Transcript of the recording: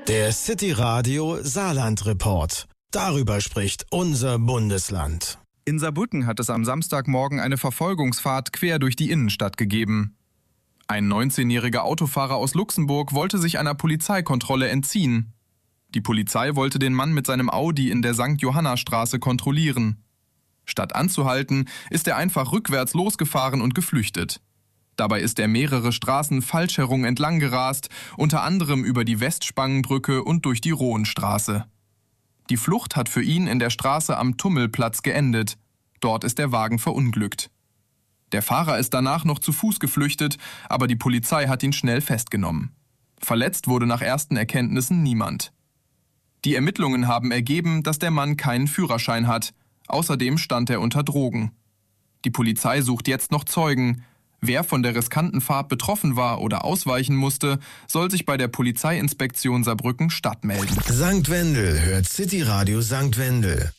Der City Radio Saarland Report. Darüber spricht unser Bundesland. In Saarbrücken hat es am Samstagmorgen eine Verfolgungsfahrt quer durch die Innenstadt gegeben. Ein 19-jähriger Autofahrer aus Luxemburg wollte sich einer Polizeikontrolle entziehen. Die Polizei wollte den Mann mit seinem Audi in der St. Johanna-Straße kontrollieren. Statt anzuhalten, ist er einfach rückwärts losgefahren und geflüchtet. Dabei ist er mehrere Straßen falsch herum entlang gerast, unter anderem über die Westspangenbrücke und durch die Rohenstraße. Die Flucht hat für ihn in der Straße am Tummelplatz geendet. Dort ist der Wagen verunglückt. Der Fahrer ist danach noch zu Fuß geflüchtet, aber die Polizei hat ihn schnell festgenommen. Verletzt wurde nach ersten Erkenntnissen niemand. Die Ermittlungen haben ergeben, dass der Mann keinen Führerschein hat. Außerdem stand er unter Drogen. Die Polizei sucht jetzt noch Zeugen. Wer von der riskanten Fahrt betroffen war oder ausweichen musste, soll sich bei der Polizeiinspektion Saarbrücken Stadt melden. St. Wendel hört City Radio St. Wendel.